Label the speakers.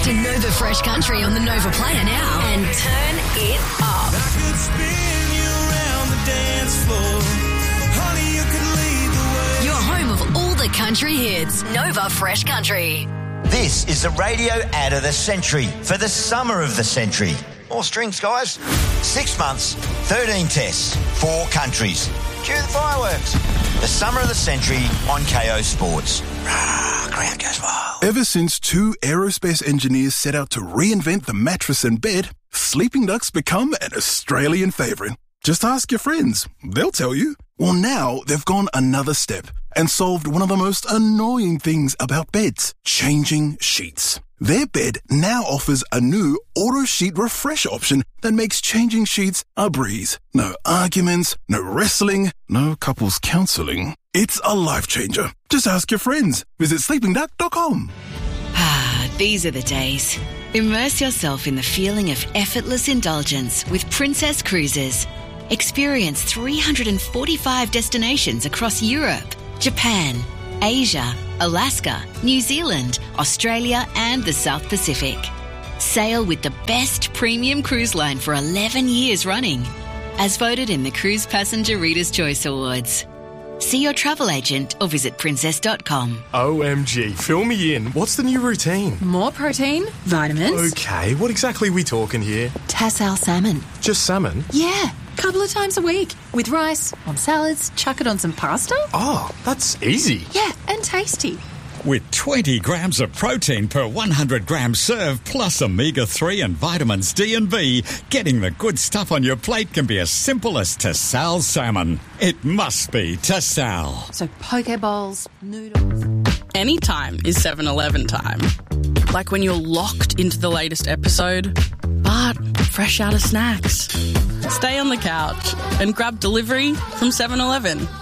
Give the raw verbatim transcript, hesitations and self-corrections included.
Speaker 1: to Nova Fresh Country on the Nova Player now and turn it up.
Speaker 2: I could spin you around the dance floor. Honey, you could lead the way.
Speaker 1: Your home of all the country hits. Nova Fresh Country.
Speaker 3: This is the radio ad of the century for the summer of the century. More strings, guys. Six months, thirteen tests, four countries. Cue the fireworks. The summer of the century on K O Sports. Rah, crowd goes wild.
Speaker 4: Ever since two aerospace engineers set out to reinvent the mattress and bed, Sleeping Duck's become an Australian favourite. Just ask your friends. They'll tell you. Well, now they've gone another step and solved one of the most annoying things about beds, changing sheets. Their bed now offers a new auto sheet refresh option that makes changing sheets a breeze. No arguments, no wrestling, no couples counselling. It's a life changer. Just ask your friends. Visit sleeping duck dot com.
Speaker 5: Ah, these are the days. Immerse yourself in the feeling of effortless indulgence with Princess Cruises. Experience three hundred forty-five destinations across Europe, Japan, Asia, Alaska, New Zealand, Australia and the South Pacific. Sail with the best premium cruise line for eleven years running, as voted in the Cruise Passenger Reader's Choice Awards. See your travel agent or visit princess dot com.
Speaker 6: O M G, fill me in. What's the new routine?
Speaker 7: More protein, vitamins.
Speaker 6: Okay, what exactly are we talking here?
Speaker 7: Tassal salmon.
Speaker 6: Just salmon?
Speaker 7: Yeah, couple of times a week. With rice, on salads, chuck it on some pasta.
Speaker 6: Oh, that's easy.
Speaker 7: Yeah, and tasty.
Speaker 8: With twenty grams of protein per one hundred gram serve, plus omega three and vitamins D and B, getting the good stuff on your plate can be as simple as Tassal salmon. It must be Tassal.
Speaker 7: So poke bowls, noodles.
Speaker 9: Anytime is seven eleven time. Like when you're locked into the latest episode, but fresh out of snacks. Stay on the couch and grab delivery from seven eleven.